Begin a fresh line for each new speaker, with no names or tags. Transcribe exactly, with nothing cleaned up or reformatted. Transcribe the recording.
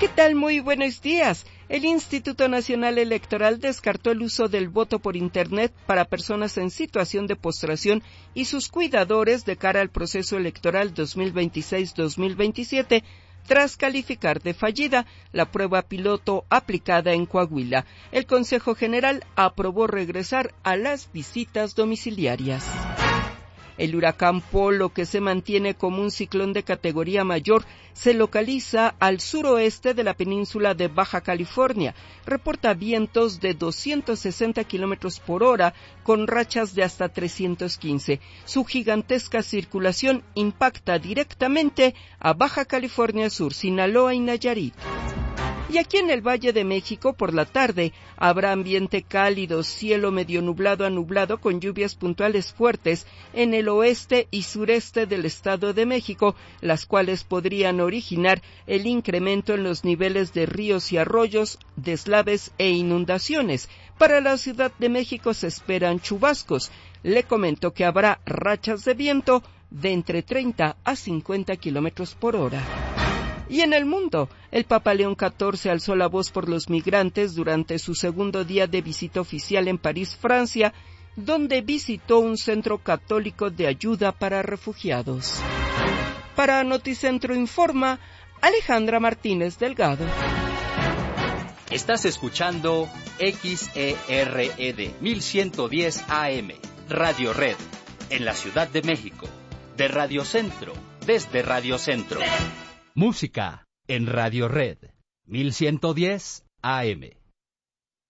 ¿Qué tal? Muy buenos días. El Instituto Nacional Electoral descartó el uso del voto por Internet para personas en situación de postración y sus cuidadores de cara al proceso electoral dos mil veintiséis dos mil veintisiete, tras calificar de fallida la prueba piloto aplicada en Coahuila. El Consejo General aprobó regresar a las visitas domiciliarias. El huracán Polo, que se mantiene como un ciclón de categoría mayor, se localiza al suroeste de la península de Baja California. Reporta vientos de doscientos sesenta kilómetros por hora con rachas de hasta trescientos quince. Su gigantesca circulación impacta directamente a Baja California Sur, Sinaloa y Nayarit. Y aquí en el Valle de México, por la tarde, habrá ambiente cálido, cielo medio nublado a nublado con lluvias puntuales fuertes en el oeste y sureste del Estado de México, las cuales podrían originar el incremento en los niveles de ríos y arroyos, deslaves e inundaciones. Para la Ciudad de México se esperan chubascos. Le comento que habrá rachas de viento de entre treinta a cincuenta kilómetros por hora. Y en el mundo, el Papa León catorce alzó la voz por los migrantes durante su segundo día de visita oficial en París, Francia, donde visitó un centro católico de ayuda para refugiados. Para Noticentro Informa, Alejandra Martínez Delgado.
Estás escuchando X E R E D mil ciento diez A M, Radio Red, en la Ciudad de México, de Radio Centro, desde Radio Centro. Música en Radio Red, mil ciento diez A M.